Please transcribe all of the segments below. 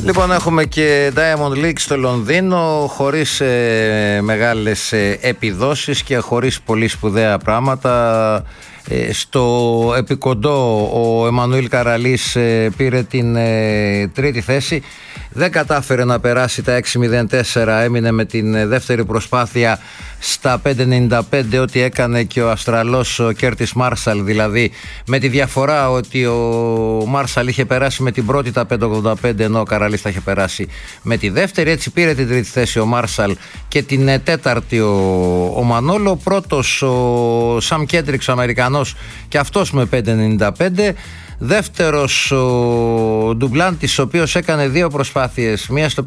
Λοιπόν, έχουμε και Diamond League στο Λονδίνο, χωρίς μεγάλες επιδόσεις και χωρίς πολύ σπουδαία πράγματα. Στο επικοντό ο Εμμανουήλ Καραλής πήρε την τρίτη θέση. Δεν κατάφερε να περάσει τα 6.04, έμεινε με την δεύτερη προσπάθεια στα 5.95, ό,τι έκανε και ο Αυστραλός ο Κέρτις Μάρσαλ, δηλαδή με τη διαφορά ότι ο Μάρσαλ είχε περάσει με την πρώτη τα 5.85 ενώ ο Καραλής τα είχε περάσει με τη δεύτερη. Έτσι πήρε την τρίτη θέση ο Μάρσαλ και την τέταρτη ο Μανόλο. Πρώτος ο Σαμ Κέντριξ, ο Αμερικανός, και αυτός με 5.95. Δεύτερος ο Ντουπλάντης, ο οποίος έκανε δύο προσπάθειες, μία στο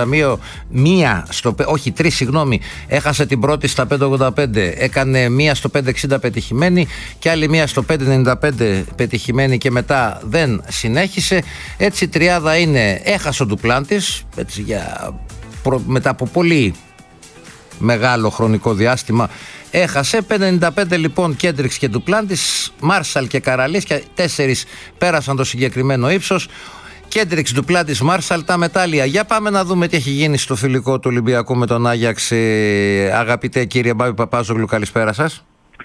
5.60, έχασε την πρώτη στα 5.85, έκανε μία στο 5.60 πετυχημένη και άλλη μία στο 5.95 πετυχημένη και μετά δεν συνέχισε. Έτσι η τριάδα είναι, έχασε ο Ντουπλάντης μετά από πολύ μεγάλο χρονικό διάστημα. Έχασε 5.95 λοιπόν Κέντριξ και Ντουπλάντης, Μάρσαλ και Καραλής, και 4 πέρασαν το συγκεκριμένο ύψος. Κέντριξ, Ντουπλάντης, Μάρσαλ, τα μετάλλια. Για πάμε να δούμε τι έχει γίνει στο φιλικό του Ολυμπιακού με τον Άγιαξ. Αγαπητέ κύριε Μπάμπη Παπάζογλου, καλησπέρα σας.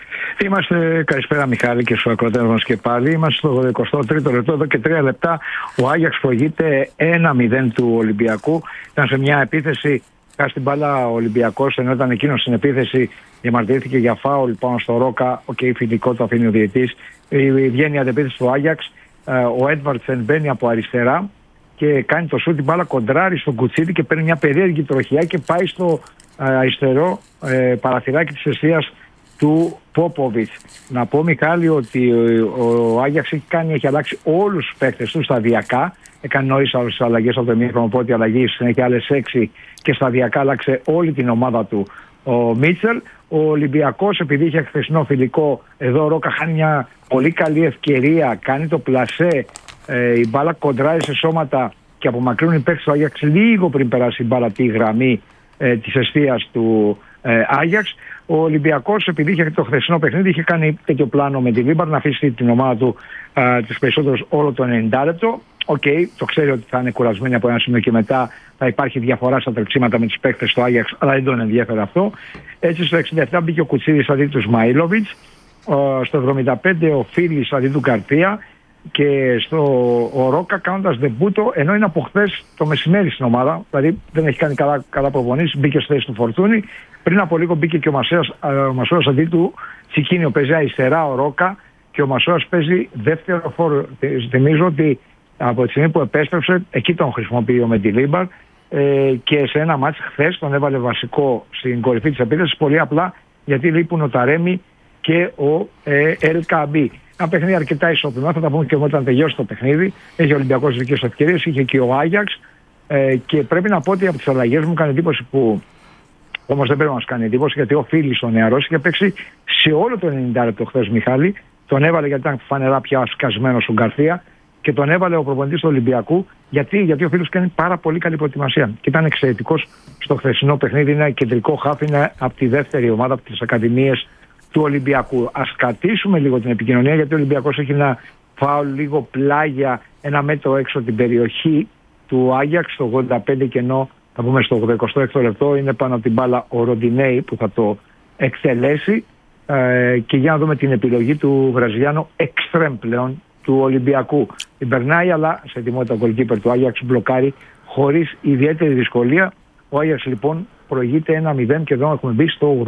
Καλησπέρα Μιχάλη και στους ακροατές μας και πάλι. Είμαστε στο 23ο λεπτό, εδώ και 3 λεπτά ο Άγιαξ προηγείται 1-0 του Ολυμπιακού. Ήταν σε μια επίθεση, χάσει την μπάλα ο Ολυμπιακός, ενώ ήταν εκείνος στην επίθεση, διαμαρτυρήθηκε για φάουλ πάνω στο Ρόκα. Φιλικό το αφήνει ο διαιτής. Βγαίνει η αντεπίθεση του Άγιαξ. Ο Έντβαρντσεν μπαίνει από αριστερά και κάνει το σούτ, την μπάλα κοντράρει στον Κουτσίδη και παίρνει μια περίεργη τροχιά και πάει στο αριστερό παραθυράκι της εστίας του Πόποβιτς. Να πω, Μιχάλη, ότι ο Άγιαξ έχει αλλάξει όλους τους παίκτες του σταδιακά. Έκανε νωρίς άλλες αλλαγές από το ημίχρονο, οπότε αλλαγή συνέχεια άλλες 6 και σταδιακά άλλαξε όλη την ομάδα του ο Μίτσελ. Ο Ολυμπιακός, επειδή είχε χθεσινό φιλικό, εδώ ο Ρόκα χάνει μια πολύ καλή ευκαιρία, κάνει το πλασέ, η μπάλα κοντράει σε σώματα και απομακρύνουν οι παίκτες του Άγιαξ λίγο πριν περάσει η μπάλα τη γραμμή της εστίας του Άγιαξ. Ο Ολυμπιακός, επειδή είχε το χθεσινό παιχνίδι, είχε κάνει τέτοιο πλάνο με τη Λίμπαρ να αφήσει την ομάδα του τους περισσότερους όλο το 90 λεπτό. Το ξέρει ότι θα είναι κουρασμένοι από ένα σημείο και μετά θα υπάρχει διαφορά στα τρεξίματα με τους παίκτες του Άγιαξ, αλλά δεν τον ενδιαφέρει αυτό. Έτσι στο 67 μπήκε ο Κουτσίδης αντί του Σμαΐλοβιτς, στο 75 ο Φίλης αντί του Γκαρθία και ο Ρόκα κάνοντας δεμπούτο, ενώ είναι από χθες το μεσημέρι στην ομάδα, δηλαδή δεν έχει κάνει καλά προπονήσεις, μπήκε στη θέση του Φορτούνη. Πριν από λίγο μπήκε και ο Μασούρας αντί του Τσικίνιο, παίζει αριστερά ο Ρόκα και ο Μασούρας παίζει δεύτερο φόρο. Θυμίζω ότι από τη στιγμή που επέστρεψε, εκεί τον χρησιμοποιεί ο Μεντιλίμπαρ και σε ένα μάτς χθες τον έβαλε βασικό στην κορυφή της επίθεσης, πολύ απλά γιατί λείπουν ο Ταρέμι και ο Ελ Καμπί. Ένα παιχνίδι αρκετά ισόπιμο, θα τα πούμε και όταν τελειώσει το παιχνίδι. Έχει ο Ολυμπιακός δικές ευκαιρίες, είχε και ο Άγιαξ και πρέπει να πω ότι από τις αλλαγές μου κάνει εντύπωση που όμως δεν πρέπει να μας κάνει εντύπωση, γιατί ο Φίλης ο νεαρός είχε παίξει σε όλο το 90 λεπτό χθες, Μιχάλη. Τον έβαλε γιατί ήταν φανερά πια σκασμένος στον Γκαρθία και τον έβαλε ο προπονητής του Ολυμπιακού γιατί ο Φίλος κάνει πάρα πολύ καλή προετοιμασία και ήταν εξαιρετικός στο χθεσινό παιχνίδι. Είναι κεντρικό χάφ, είναι από τη δεύτερη ομάδα, από τις ακαδημίες του Ολυμπιακού. Ας κρατήσουμε λίγο την επικοινωνία, γιατί ο Ολυμπιακός έχει ένα φάουλ λίγο πλάγια, 1 μέτρο έξω την περιοχή του Άγιαξ στο 85 και ενώ θα πούμε στο 86ο λεπτό είναι πάνω από την μπάλα ο Ροντινέη που θα το εκτελέσει και για να δούμε την επιλογή του Βραζιλιάνου εξτρέμ πλέον του Ολυμπιακού. Την περνάει, αλλά σε ετοιμότητα ο γκολκίπερ του Άγιαξ μπλοκάρει χωρίς ιδιαίτερη δυσκολία. Ο Άγιαξ λοιπόν προηγείται 1-0 και εδώ έχουμε μπει στο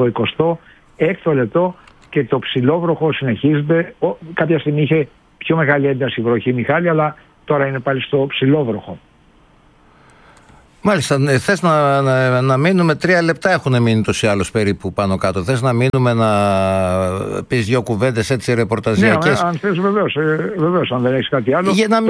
86ο λεπτό και το ψηλόβροχο συνεχίζεται. Κάποια στιγμή είχε πιο μεγάλη ένταση βροχή, Μιχάλη, αλλά τώρα είναι πάλι στο ψηλόβροχο. Μάλιστα, θες να μείνουμε 3 λεπτά έχουν μείνει τους ή άλλους περίπου πάνω κάτω. Θες να μείνουμε να πεις 2 κουβέντες έτσι ρεπορταζιακές? Ναι, αν θες βεβαίως, αν δεν έχεις κάτι άλλο.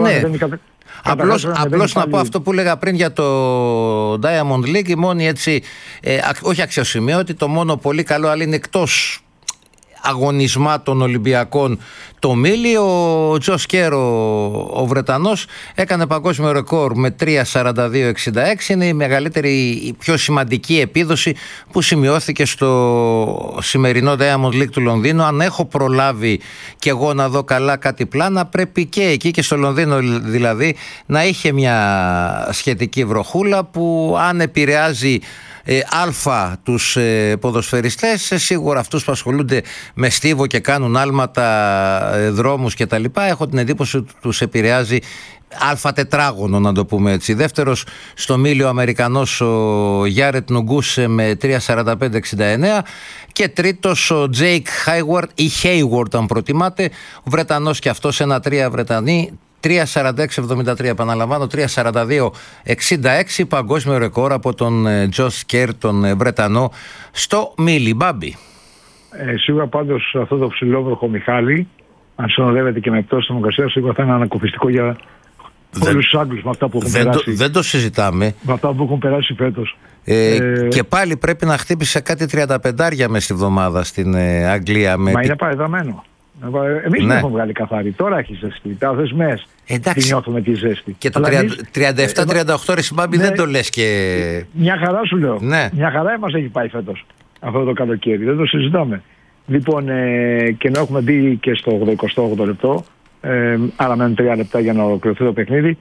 Απλώς να πω αυτό που έλεγα πριν για το Diamond League, η μόνη έτσι, όχι αξιοσημείωτη, το μόνο πολύ καλό, αλλά είναι εκτός αγωνισμάτων Ολυμπιακών το μίλι. Ο Τζο Κέρο, ο Βρετανός, έκανε παγκόσμιο ρεκόρ με 3.42.66. Είναι η μεγαλύτερη, η πιο σημαντική επίδοση που σημειώθηκε στο σημερινό Diamond League του Λονδίνου. Αν έχω προλάβει και εγώ να δω καλά κάτι πλάνα, πρέπει και εκεί και στο Λονδίνο δηλαδή να είχε μια σχετική βροχούλα που αν επηρεάζει αλφα τους ποδοσφαιριστές, σίγουρα αυτούς που ασχολούνται με στίβο και κάνουν άλματα, δρόμους και τα λοιπά, έχω την εντύπωση ότι τους επηρεάζει αλφα τετράγωνο, να το πούμε έτσι. Δεύτερος στο μίλι ο Αμερικανός ο Γιάρετ Νουγκούσε με 3.45.69 και τρίτος ο Τζέικ Χάιουαρντ ή Χέιουαρντ αν προτιμάτε, ο Βρετανός και αυτός, 1-3 Βρετανοί, 3.46.73, επαναλαμβάνω 3.42.66, παγκόσμιο ρεκόρ από τον Τζο Κέρ, τον Βρετανό, στο μίλι. Μπάμπη. Σίγουρα πάντως αυτό το ψηλόβροχο, Μιχάλη, αν συνοδεύεται και με πτώση θερμοκρασίας, σίγουρα θα είναι ανακουφιστικό για όλους τους Άγγλους με αυτά που έχουν περάσει. Δεν το συζητάμε. Με αυτά που έχουν περάσει φέτος. Και πάλι πρέπει να χτύπησε κάτι 35 μες στη βδομάδα στην Αγγλία. Μα είναι παρεδαμένο. Εμείς δεν έχουμε βγάλει καθαρή. Τώρα έχει ζεστή. Τα δεσμές τη νιώθουμε τη ζέστη. Και το 37-38 ρε Μπάμπη, δεν το λες και... Μια χαρά σου λέω. Ναι. Μια χαρά μας έχει πάει φέτος αυτό το καλοκαίρι. Δεν το συζητάμε. Λοιπόν, και να έχουμε μπει και στο 88 λεπτό, άρα μένουν 3 λεπτά για να ολοκληρωθεί το παιχνίδι.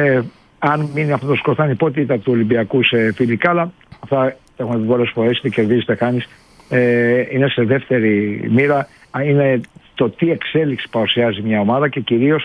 Αν μείνει αυτό το σκορ, θα είναι υπότιτλοι του Ολυμπιακού σε φιλικά, αλλά αυτά τα έχουμε πει πολλές φορές, είτε κερδίζεις είτε χάνεις. Είναι σε δεύτερη μοίρα. Είναι το τι εξέλιξη παρουσιάζει μια ομάδα και κυρίως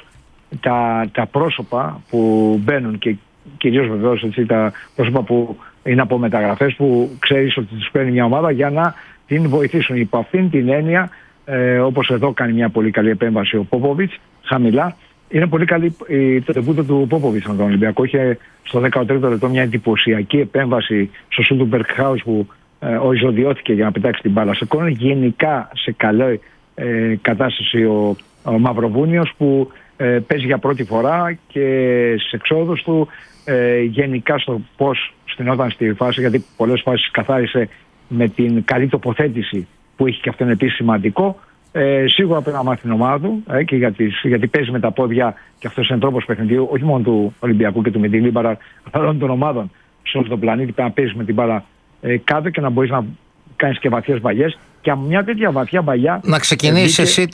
τα πρόσωπα που μπαίνουν και κυρίως βεβαίως έτσι, τα πρόσωπα που είναι από μεταγραφές που ξέρεις ότι τους παίρνει μια ομάδα για να την βοηθήσουν. Υπό αυτήν την έννοια, όπως εδώ κάνει μια πολύ καλή επέμβαση ο Πόποβιτς, χαμηλά. Είναι πολύ καλή το τεμπούτο του Πόποβιτς με τον Ολυμπιακό. Είχε στο 13ο λεπτό μια εντυπωσιακή επέμβαση στο σούτ του Μπερκχάους που οριζοντιώθηκε για να πετάξει την μπάλα σε κόρνερ. Γενικά σε καλή κατάσταση ο Μαυροβούνιος που παίζει για πρώτη φορά και στις εξόδους του, γενικά στο πώς στηνόταν στη φάση, γιατί πολλές φάσεις καθάρισε με την καλή τοποθέτηση που έχει και αυτό είναι επίσης σημαντικό. Σίγουρα πρέπει να μάθει την ομάδα του και γιατί παίζει με τα πόδια και αυτός είναι τρόπος παιχνιδιού όχι μόνο του Ολυμπιακού και του Μεντιλίμπαρα αλλά όλων των ομάδων σε όλο τον πλανήτη. Πρέπει να παίζει με την μπάλα κάτω και να μπορείς να κάνεις και βαθιές μπαλιές. Και από μια τέτοια βαθιά μπαλιά να ξεκινήσει εσύ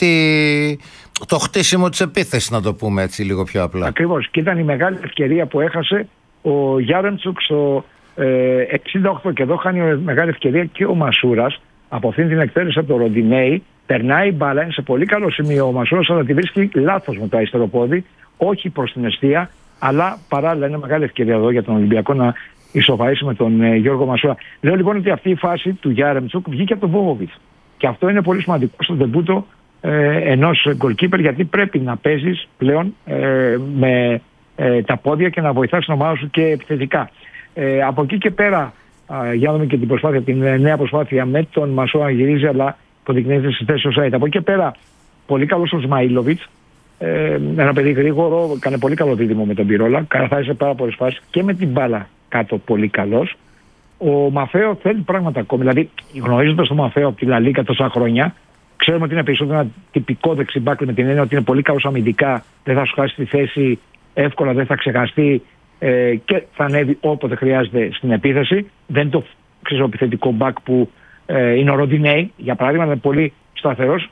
το χτίσιμο της επίθεσης, να το πούμε έτσι λίγο πιο απλά. Ακριβώς. Και ήταν η μεγάλη ευκαιρία που έχασε ο Γιάρεμτσουκ στο 68 και εδώ χάνει μεγάλη ευκαιρία και ο Μασούρας από αυτήν την εκτέλεση από το Ροντινέι. Περνάει η μπάλα, είναι σε πολύ καλό σημείο ο Μασούρας, αλλά τη βρίσκει λάθος με το αριστερό πόδι, όχι προς την εστία, αλλά παράλληλα είναι μεγάλη ευκαιρία εδώ για τον Ολυμπιακό να ισοφαίσει με τον Γιώργο Μασούρα. Λέω λοιπόν ότι αυτή η φάση του Γιάρεμτσουκ βγήκε από τον Βόβοβιτς. Και αυτό είναι πολύ σημαντικό στο ντεμπούτο ενός goalkeeper, γιατί πρέπει να παίζεις πλέον με τα πόδια και να βοηθάς την ομάδα σου και επιθετικά. Από εκεί και πέρα, για να δούμε και την προσπάθεια, την νέα προσπάθεια με τον Μασούρα να γυρίζει, αλλά υποδεικνύεται στη θέση ο Σάιτ. Από εκεί και πέρα, πολύ καλός ο Σμαΐλοβιτς. Ένα παιδί γρήγορο, έκανε πολύ καλό δίδυμο με τον Πυρόλα. Καθάρισε πάρα πολλές φάσεις και με την μπάλα κάτω πολύ καλός. Ο Μαφέο θέλει πράγματα ακόμη. Δηλαδή, γνωρίζοντας τον Μαφέο από τη Λα Λίγκα τόσα χρόνια, ξέρουμε ότι είναι περισσότερο ένα τυπικό δεξιμπάκ με την έννοια ότι είναι πολύ καλός αμυντικά, δεν θα σου χάσει τη θέση εύκολα, δεν θα ξεχαστεί και θα ανέβει όποτε χρειάζεται στην επίθεση. Δεν είναι το επιθετικό μπακ που είναι ο Ροντινέι, για παράδειγμα, είναι πολύ σταθερός.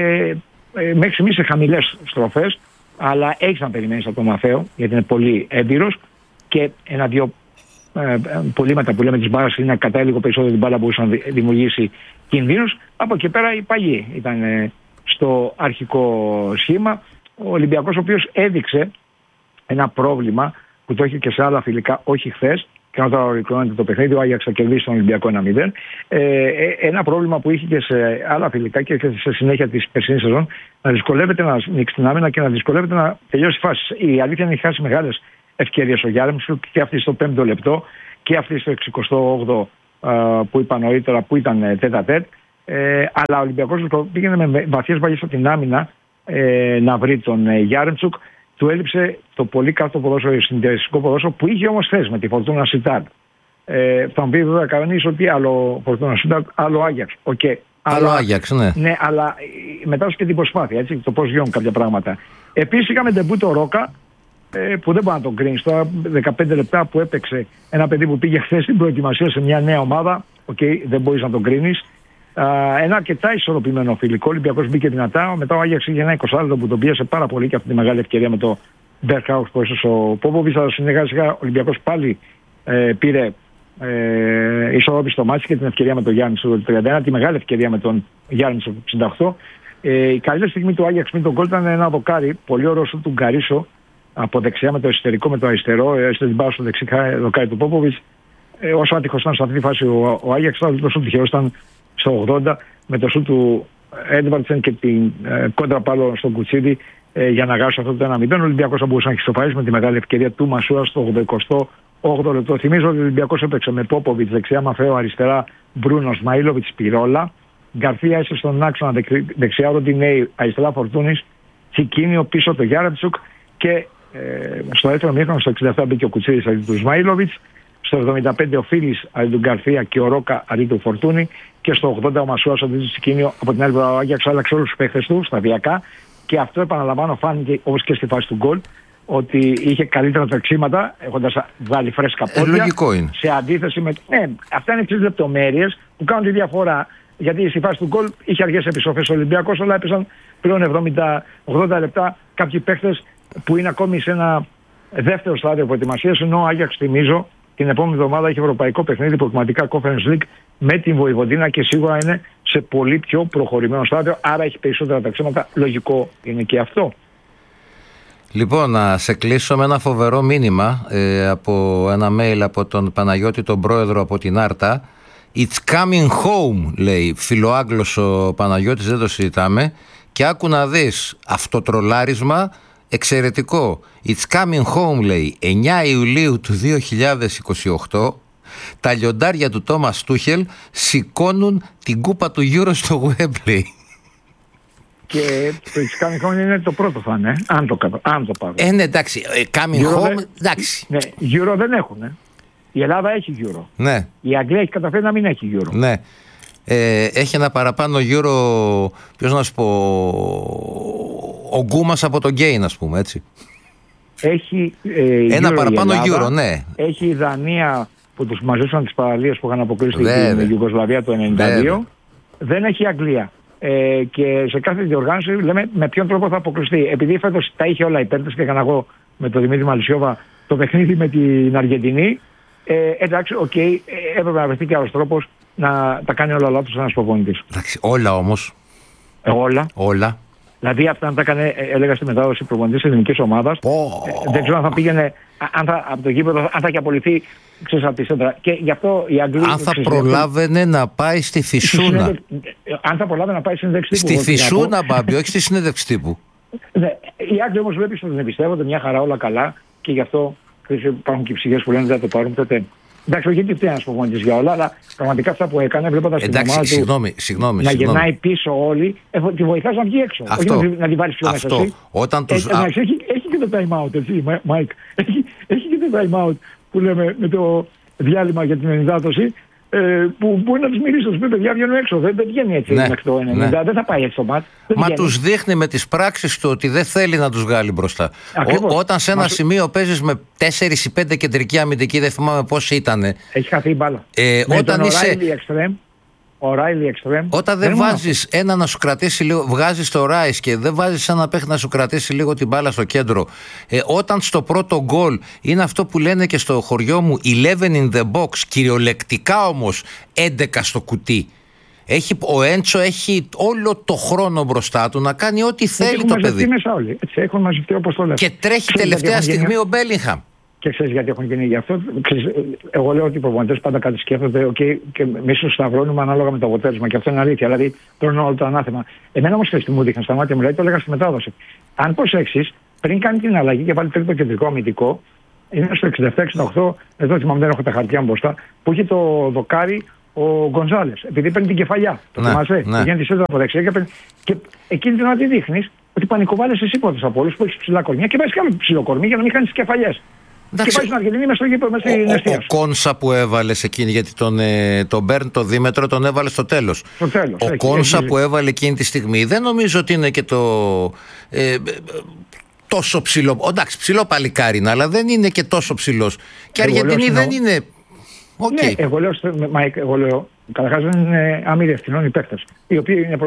Μέχρι στιγμής σε χαμηλές στροφές, αλλά έχεις να περιμένεις από τον Μαφέο, γιατί είναι πολύ έμπειρος και ένα-δυο πουλήματα που λέμε της μπάλας είναι κατά λίγο περισσότερο την μπάλα που μπορούσε να δημιουργήσει κινδύνους. Από εκεί πέρα η Παγή ήταν στο αρχικό σχήμα. Ο Ολυμπιακός, ο οποίος έδειξε ένα πρόβλημα που το έχει και σε άλλα φιλικά, όχι χθες, και όταν ολοκληρώνεται το παιχνίδι, ο Άγιαξ θα κερδίσει τον Ολυμπιακό 1-0. Ένα πρόβλημα που είχε και σε άλλα φιλικά και σε συνέχεια της περσινής σεζόν, να δυσκολεύεται να ανοίξει την άμυνα και να δυσκολεύεται να τελειώσει φάσεις. Η αλήθεια είναι ότι έχει χάσει μεγάλες ευκαιρίες ο Γιάρεμτσουκ και αυτή στο 5ο λεπτό και αυτή στο 68ο που είπα νωρίτερα, που ήταν τέτα-τέτ. Αλλά ο Ολυμπιακός πήγαινε με βαθιές μπαλιές από την άμυνα να βρει τον Γιάρεμτσουκ. Του έλειψε το πολύ κάτω ποδόσφαιρο, συνδυαστικό ποδόσφαιρο που είχε όμως θες με τη Φορτούνα Σιτάρτ. Θα μου πει βέβαια κανείς ότι άλλο Φορτούνα Σιτάρτ, άλλο Άγιαξ. Okay. Άλλο Άγιαξ, ναι. Ναι, αλλά μετά και την προσπάθεια, έτσι, το πώς βιώνουν κάποια πράγματα. Επίσης είχαμε ντεμπού το Ρόκα, που δεν μπορεί να τον κρίνει. Τώρα 15 λεπτά που έπαιξε ένα παιδί που πήγε χθες στην προετοιμασία σε μια νέα ομάδα, δεν μπορείς να τον κρίνεις. Ένα αρκετά ισορροπημένο φιλικό. Ο Ολυμπιακός μπήκε δυνατά. Μετά ο Άγιαξ είχε ένα 20 λεπτό που τον πίεσε πάρα πολύ και αυτή τη μεγάλη ευκαιρία με το Μπερχάους που έσωσε ο Πόποβιτς. Αλλά συνεργάστηκε ο Ολυμπιακός πάλι πήρε ισορρόπηση στο μάτι και την ευκαιρία με τον Γιάννη στο 31, τη μεγάλη ευκαιρία με τον Γιάννη στο 68. Η καλύτερη στιγμή του Άγιαξ με τον γκολ ήταν ένα δοκάρι, πολύ ωραίο του Γκαρίσο από δεξιά με το εσωτερικό με το αριστερό, έστω την πάω στο δεξιά δοκάρι του Πόποβιτς. Όσο άτυχος ήταν σε αυτή τη φάση ο Άγιαξ, τόσο τυχερός ήταν στο 80 με το σου του Έντβαρτσεν και την κόντρα πάλο στον Κουτσίδη για να γάσει αυτό το 1-0. Ο Ολυμπιακός θα μπορούσε να έχει σοφαρίσει με τη μεγάλη ευκαιρία του Μασούρα στο 88 λεπτό. Θυμίζω ότι ο Ολυμπιακός έπαιξε με Πόποβιτς δεξιά, Μαφέο αριστερά, Μπρούνο, Σμαΐλοβιτς, Πυρόλα. Γκαρθία είσαι στον άξονα δεξιά, Ροντινέη, αριστερά Φορτούνης, Τσικίνιο πίσω το Γιάρετσουκ και στο δεύτερο μήχρονο στο 67 μπήκε ο Κουτσίδης αντί του Σμαΐλοβιτς. Στο 75 ο Φίλης αντί του Γκαρθία και ο Ρόκα αντί του Φορτούνη. Και στο 80 ο Μασούας αντί του Τσικίνιο. Από την άλλη πλευρά ο Άγιαξ άλλαξε όλους τους παίχτες του σταδιακά. Και αυτό επαναλαμβάνω φάνηκε όπως και στη φάση του γκολ ότι είχε καλύτερα τρεξίματα έχοντας βάλει φρέσκα πόδια. Λογικό είναι. Σε αντίθεση με. Ναι, αυτά είναι 6 λεπτομέρειες που κάνουν τη διαφορά. Γιατί στη φάση του γκολ είχε αργές επιστροφές ο Ολυμπιακός, αλλά έπαιζαν πλέον 70-80 λεπτά κάποιοι παίχτες που είναι ακόμη σε ένα δεύτερο στάδιο προετοιμασίας. Ενώ ο Άγιαξ, θυμίζω, την επόμενη εβδομάδα έχει ευρωπαϊκό παιχνίδι, προκριματικά Conference League με την Βοηβοντίνα και σίγουρα είναι σε πολύ πιο προχωρημένο στάδιο. Άρα έχει περισσότερα ταξίματα. Λογικό είναι και αυτό. Λοιπόν, να σε κλείσω με ένα φοβερό μήνυμα από ένα mail από τον Παναγιώτη, τον πρόεδρο από την Άρτα. It's coming home, λέει, φιλοάγγλος ο Παναγιώτης, δεν το συζητάμε. Και άκου να δεις, αυτοτρολάρισμα εξαιρετικό. It's coming home, λέει, 9 Ιουλίου του 2028, τα λιοντάρια του Τόμας Τούχελ σηκώνουν την κούπα του Euro στο Wembley. Και το It's coming home είναι το πρώτο θα είναι, αν το πάρω. Ναι, εντάξει, coming home, εντάξει. Ναι, Euro δεν έχουν. Η Ελλάδα έχει Euro. Ναι. Η Αγγλία έχει καταφέρει να μην έχει Euro. Ναι. Έχει ένα παραπάνω Euro, ποιος να σου πω, ο Γκούμας από τον Γκέιν, ας πούμε, έτσι. Έχει ένα Euro παραπάνω Ελλάδα, Euro, ναι. Έχει η Δανία που τους μαζέψαν τις παραλίες που είχαν αποκλείσει την Ιουγκοσλαβία το 1992. Δεν έχει η Αγγλία. Και σε κάθε διοργάνωση λέμε με ποιον τρόπο θα αποκλειστεί. Επειδή φέτος τα είχε όλα υπέρτες και έκανα εγώ με τον Δημήτρη Μαλισσιόβα το παιχνίδι με την Αργεντινή. Εντάξει, έπρεπε να βρεθεί και άλλος τρόπος να τα κάνει όλα λάθος ένας προπονητής. Εντάξει, όλα όμως. Όλα. Δηλαδή αυτά αν τα έκανε, έλεγα στη μετάδοση προπονητής ελληνικής ομάδας, δεν ξέρω αν θα πήγαινε, από το γήπεδο, αν θα είχε απολυθεί, ξέρεις, από τη σέντρα. Και γι' αυτό οι Αγγλοί... Αν θα προλάβαινε να πάει στη Φυσούνα. Αν θα προλάβαινε να πάει στη συνέντευξη τύπου. Στη Φυσούνα, Μπάμπη, όχι στη συνέντευξη τύπου. Ναι, οι Άγγλοι όμως βλέπεις ότι δεν εμπιστεύονται, μια χαρά όλα καλά και γι' αυτό υπάρχουν και ψυχές που λένε δεν θα το πάρουν ποτέ. Εντάξει, όχι γιατί φταίει ένας προπονητής για όλα, αλλά πραγματικά αυτά που έκανε, βλέποντας την ομάδα του συγγνώμη, να γυρνάει πίσω όλοι, τη βοηθάς να βγει έξω. Αυτό, όχι να τη βάλεις πιο μέσα εσύ. Όταν τους... Έχει και το time out, έτσι, Μάικ. Έχει και το time out που λέμε με το διάλειμμα για την ενυδάτωση, που μπορεί να τους μιλήσει, να τους πει παιδιά βγαίνουν έξω. Δεν βγαίνει έτσι μέχρι το 90, δεν θα πάει έτσι το μάτς. Μα τους δείχνει με τις πράξεις του ότι δεν θέλει να τους βγάλει μπροστά. Όταν σε ένα σημείο παίζεις με 4 ή 5 κεντρικοί αμυντικοί, δεν θυμάμαι πόσοι ήτανε. Έχει χαθεί η μπάλα. Όταν δεν βάζεις ένα να σου κρατήσει λίγο, βγάζεις το Ράις και δεν βάζεις ένα παίχτη να σου κρατήσει λίγο την μπάλα στο κέντρο. Όταν στο πρώτο γκολ είναι αυτό που λένε και στο χωριό μου 11 in the box, κυριολεκτικά όμως 11 στο κουτί. Ο Έντσο έχει όλο το χρόνο μπροστά του να κάνει ό,τι θέλει το παιδί. Έχουν μαζευτεί όπως το λένε. Και τρέχει τελευταία στιγμή ο Μπέλιγχαμ. Και ξέρεις γιατί έχουν γίνει γι' αυτό. Εγώ λέω ότι οι προπονητές πάντα κάτι σκέφτονται και εμείς τους σταυρώνουμε ανάλογα με το αποτέλεσμα. Και αυτό είναι αλήθεια. Δηλαδή τρώνε όλο το ανάθεμα. Εμένα όμως χρειάζεται μου δείχνει στα μάτια μου, δηλαδή το έλεγα στη μετάδοση. Αν προσέξεις, πριν κάνει την αλλαγή και βάλει τρίτο κεντρικό αμυντικό, είναι στο 67-68, εδώ θυμάμαι δεν έχω τα χαρτιά μου μπροστά, που έχει το δοκάρι ο Γκονζάλες. Επειδή παίρνει την κεφαλιά. Το θυμάσαι. Βγαίνει τη σέντρα από δεξιά και εκείνη την ώρα τη δείχνει ότι πανικοβάλλεσαι εσύ πρώτος από όλους που έχεις ψηλά κορμιά και βάζεις κάποιο ψηλό κορμί για να μην χάνεις τις κεφαλιές. Και πάει στην Αργεντινή με στο γήπεδο, με στην εστίαση. Ο Κόνσα που έβαλε εκείνη, γιατί τον Μπέρν, το Δήμετρο, τον έβαλε στο τέλος. Ο Κόνσα που έβαλε εκείνη τη στιγμή δεν νομίζω ότι είναι και το τόσο ψηλό. Εντάξει, ψηλό παλικάρι είναι, αλλά δεν είναι και τόσο ψηλός. Και η Αργεντινή δεν είναι. Ναι, εγώ λέω καταρχάς δεν είναι άμυροι ευθυνών οι παίκτες, οι οποίοι είναι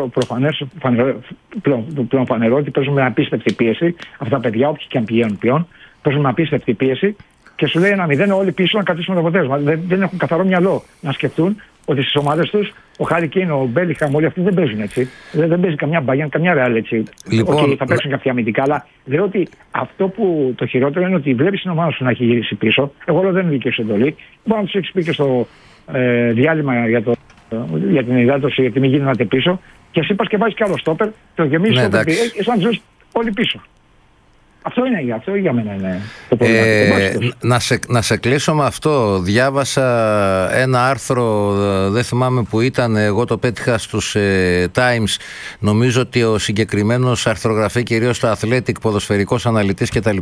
πλέον φανερό ότι παίζουν με απίστευτη πίεση. Αυτά τα παιδιά, όποιοι και αν πηγαίνουν πλέον, παίζουν με απίστευτη πίεση και σου λέει 1-0 όλοι πίσω να κρατήσουμε το αποτέλεσμα. Δεν έχουν καθαρό μυαλό να σκεφτούν ότι στις ομάδες τους ο Χάρι Κέιν, ο Μπέλιχαμ, όλοι αυτοί δεν παίζουν έτσι. Δεν παίζει καμιά Μπαγιάν, καμιά Ρεάλ έτσι. Λοιπόν, θα παίξουν κάποια αμυντικά, αλλά λέω ότι αυτό που το χειρότερο είναι ότι βλέπεις την ομάδα σου να έχει γυρίσει πίσω. Εγώ λέω δεν είναι δική σου εντολή. Μπορεί να τους έχεις πει και στο διάλειμμα για την υδάτωση, γιατί μην γίνατε πίσω. Και εσύ πας και βάζεις κι άλλο στόπερ, το γεμίζεις το παιδί, σαν να όλοι πίσω. Αυτό για μένα είναι το πρόβλημα. Να σε κλείσω με αυτό. Διάβασα ένα άρθρο, δεν θυμάμαι που ήταν, εγώ το πέτυχα στους Times. Νομίζω ότι ο συγκεκριμένος αρθρογραφεί κυρίως στο Athletic, ποδοσφαιρικός αναλυτής κτλ.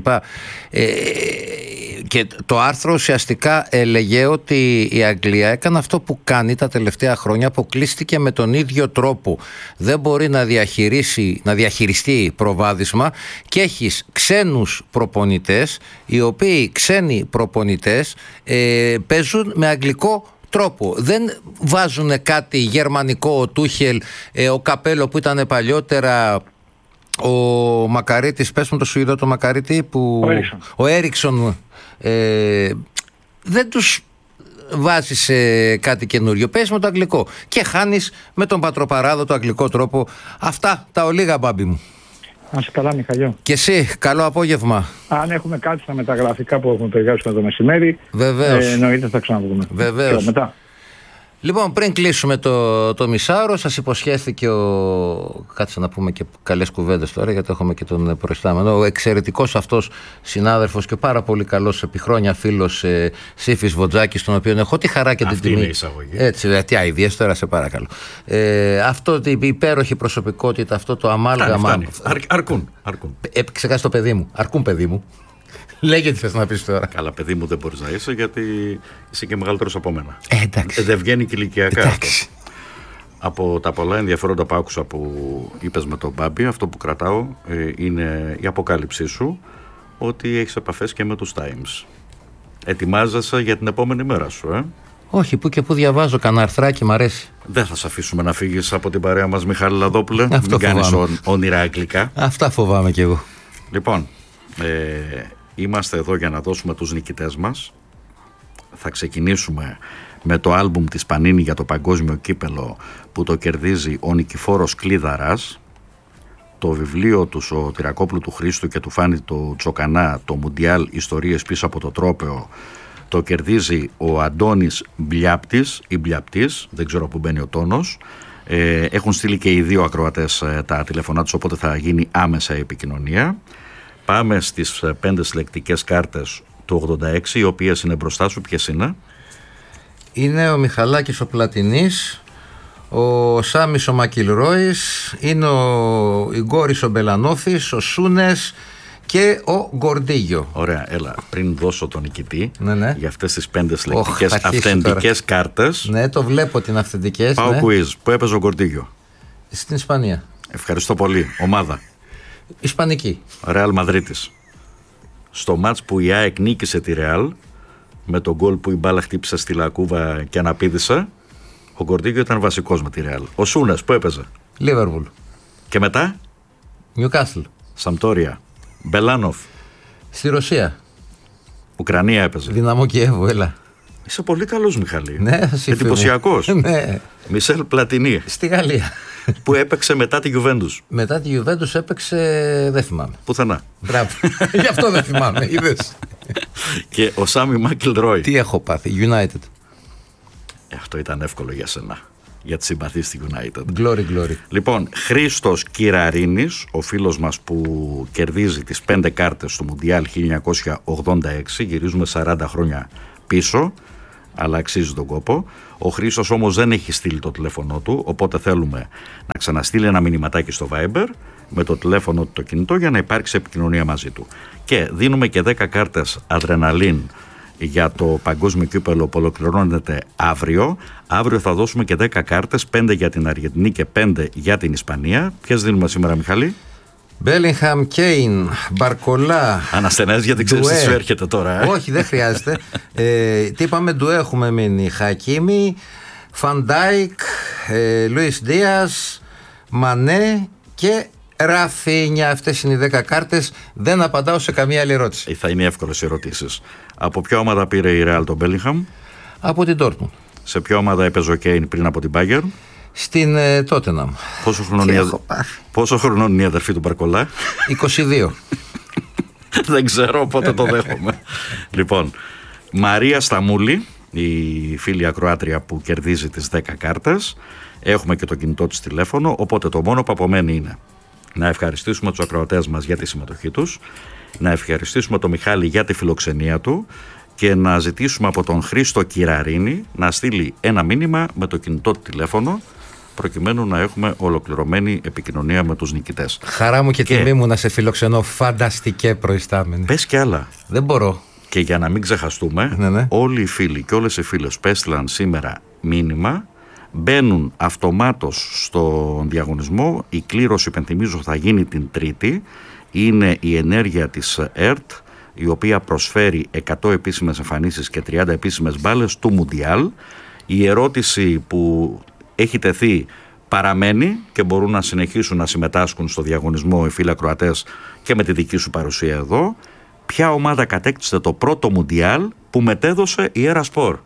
Και το άρθρο ουσιαστικά έλεγε ότι η Αγγλία έκανε αυτό που κάνει τα τελευταία χρόνια, αποκλείστηκε με τον ίδιο τρόπο. Δεν μπορεί να διαχειριστεί προβάδισμα και έχεις ξένους προπονητές, οι οποίοι ξένοι προπονητές παίζουν με αγγλικό τρόπο. Δεν βάζουν κάτι γερμανικό, ο Τούχελ, ο Καπέλο που ήταν παλιότερα, ο Μακαρίτης, πες μου το Σουηδό το Μακαρίτη, ο Έριξον. Δεν τους βάζεις κάτι καινούριο. Παίζεις με το αγγλικό και χάνεις με τον πατροπαράδοτο αγγλικό τρόπο. Αυτά τα ολίγα, μπάμπι μου. Να είσαι καλά, Μιχαλιό. Και εσύ, καλό απόγευμα. Αν έχουμε κάτι στα μεταγραφικά που έχουμε περιγράψει το μεσημέρι, εννοείται θα ξαναβγούμε. Βεβαίως. Μετά. Λοιπόν, πριν κλείσουμε το μισάωρο, σας υποσχέθηκε κάτσε να πούμε και καλές κουβέντες τώρα, γιατί έχουμε και τον προϊστάμενο, ο εξαιρετικός αυτός συνάδελφος και πάρα πολύ καλός επί χρόνια φίλος Σύφης Βοτζάκης, τον οποίο έχω τη χαρά και την τιμή. Αυτή είναι η εισαγωγή. Έτσι, τι αηδίες τώρα, σε παρακαλώ. Αυτό η υπέροχη προσωπικότητα, αυτό το αμάλγαμα. Αρκούν. Ξεχάσει το παιδί μου. Αρκούν, παιδί μου. Λέγε τι θες να πεις τώρα. Καλά, παιδί μου δεν μπορείς να είσαι, γιατί είσαι και μεγαλύτερος από μένα. Εντάξει. Δεν βγαίνει και ηλικιακά αυτό. Από τα πολλά ενδιαφέροντα που άκουσα που είπες με τον Μπάμπη, αυτό που κρατάω είναι η αποκάλυψή σου ότι έχεις επαφές και με τους Times. Ετοιμάζεσαι για την επόμενη μέρα σου, Όχι, που και που διαβάζω κανένα αρθράκι, μ' αρέσει. Δεν θα σε αφήσουμε να φύγεις από την παρέα μας, Μιχάλη Λαδόπουλε. Μην κάνεις όνειρα αγγλικά. Αυτά φοβάμαι κι εγώ. Λοιπόν, είμαστε εδώ για να δώσουμε τους νικητές μας. Θα ξεκινήσουμε με το άλμπουμ της Πανίνη για το παγκόσμιο κύπελο που το κερδίζει ο Νικηφόρος Κλίδαρας. Το βιβλίο τους, ο Τυρακόπουλου του Χρήστου και του Φάνη του Τσοκανά, το Μουντιάλ Ιστορίες πίσω από το τρόπαιο, το κερδίζει ο Αντώνης Μπλιάπτης ή Μπλιάπτης, δεν ξέρω που μπαίνει ο τόνος. Έχουν στείλει και οι δύο ακροατές τα τηλεφωνά τους, οπότε θα γίνει άμεσα η επικοινωνία. Πάμε στις 5 συλλεκτικές κάρτες του 86, οι οποίες είναι μπροστά σου. Ποιες είναι? Είναι ο Μιχαλάκης ο Πλατινής, ο Σάμις ο Μακιλρόης, είναι ο Ιγκόρης ο Μπελανόφης, ο Σούνες και ο Γκορντίγιο. Ωραία, έλα, πριν δώσω τον νικητή για αυτές τις 5 συλλεκτικές αυθεντικές κάρτες. Ναι, το βλέπω την αυθεντικές. Πάω quiz. Πού έπαιζε ο Γκορντίγιο? Στην Ισπανία. Ευχαριστώ πολύ. Ομάδα? Ισπανική. Ρεάλ Μαδρίτης. Στο μάτς που η ΑΕΚ νίκησε τη Ρεάλ, με τον γκολ που η μπάλα χτύπησε στη Λακούβα και αναπήδησε, ο Γκορντίγιο ήταν βασικός με τη Ρεάλ. Ο Σούνες που έπαιζε? Λίβερπουλ. Και μετά? Νιουκάστλ. Σαμπτόρια. Μπελάνοφ. Στη Ρωσία. Ουκρανία έπαιζε. Δυναμό Κιέβου, έλα. Είσαι πολύ καλός, Μιχαλή. Ναι, εντυπωσιακός. Ναι. Μισελ Πλατινί. Στη Γαλλία. Που έπαιξε μετά τη Γιουβέντους. Μετά τη Γιουβέντους έπαιξε, δεν θυμάμαι. Πουθενά. Μπράβο. Γι' αυτό δεν θυμάμαι, είδες. Και ο Σάμι Μακιλρόι. Τι έχω πάθει, United. Αυτό ήταν εύκολο για σένα. Για τη συμπαθή στη United. Glory. Λοιπόν, Χρήστος Κυραρίνης, ο φίλος μας που κερδίζει τις 5 κάρτες του Μουντιάλ 1986, γυρίζουμε 40 χρόνια πίσω. αλλά αξίζει τον κόπο. Ο Χρήστος όμως δεν έχει στείλει το τηλέφωνο του, οπότε θέλουμε να ξαναστείλει ένα μηνυματάκι στο Viber με το τηλέφωνο του το κινητό για να υπάρξει επικοινωνία μαζί του. Και δίνουμε και 10 κάρτες αδρεναλίν για το παγκόσμιο κύπελλο που ολοκληρώνεται αύριο. Αύριο θα δώσουμε και 10 κάρτες, 5 για την Αργεντινή και 5 για την Ισπανία. Ποιες δίνουμε σήμερα, Μιχάλη? Μπέλιγχαμ, Κέιν, Μπαρκολά. Αναστενές, γιατί ξέρεις τι σου έρχεται τώρα. Όχι, δεν χρειάζεται. Τι είπαμε, ντουέ έχουμε μείνει. Χακίμι, Φαντάικ, Λουίς Δίας, Μανέ και Ραφίνια. Αυτές είναι οι 10 κάρτες. Δεν απαντάω σε καμία άλλη ερώτηση. Θα είναι εύκολες ερωτήσεις. Από ποια ομάδα πήρε η Real τον Μπέλιγχαμ? Από την Dortmund. Σε ποια ομάδα έπαιζε ο Κέιν πριν από την Bayern? Στην Tottenham. Πόσο χρονών είναι η αδερφή του Μπαρκολά? 22. Δεν ξέρω, οπότε το δέχομαι. Λοιπόν, Μαρία Σταμούλη, η φίλη ακροάτρια που κερδίζει τις 10 κάρτες. Έχουμε και το κινητό της τηλέφωνο, οπότε το μόνο που απομένει είναι να ευχαριστήσουμε τους ακροατές μας για τη συμμετοχή τους, να ευχαριστήσουμε τον Μιχάλη για τη φιλοξενία του και να ζητήσουμε από τον Χρήστο Κυραρίνη να στείλει ένα μήνυμα με το κινητό του τηλέφωνο, προκειμένου να έχουμε ολοκληρωμένη επικοινωνία με τους νικητές. Χαρά μου και τιμή μου να σε φιλοξενώ, φανταστικέ προϊστάμενη. Πες κι άλλα. Δεν μπορώ. Και για να μην ξεχαστούμε, όλοι οι φίλοι και όλες οι φίλες που έστειλαν σήμερα μήνυμα μπαίνουν αυτομάτως στον διαγωνισμό. Η κλήρωση, υπενθυμίζω, θα γίνει την Τρίτη. Είναι η ενέργεια της ΕΡΤ, η οποία προσφέρει 100 επίσημες εμφανίσεις και 30 επίσημες μπάλες του Μουντιάλ. Η ερώτηση που έχει τεθεί παραμένει και μπορούν να συνεχίσουν να συμμετάσχουν στο διαγωνισμό οι φίλοι ακροατές και με τη δική σου παρουσία εδώ. Ποια ομάδα κατέκτησε το πρώτο Μουντιάλ που μετέδωσε η Έρα Σπορ?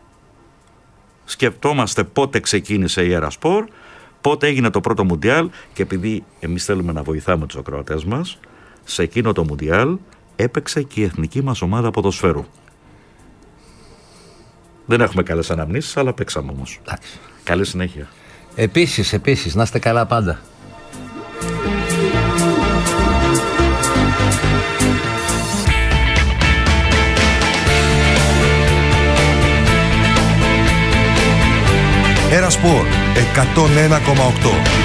Σκεφτόμαστε πότε ξεκίνησε η Έρα Σπορ, πότε έγινε το πρώτο Μουντιάλ, και επειδή εμείς θέλουμε να βοηθάμε τους ακροατές μας, σε εκείνο το Μουντιάλ έπαιξε και η εθνική μας ομάδα ποδοσφαίρου. Δεν έχουμε καλές αναμνήσεις, αλλά παίξαμε όμως. Καλή συνέχεια. Επίσης, να είστε καλά πάντα. Έρα Σπορ 101,8.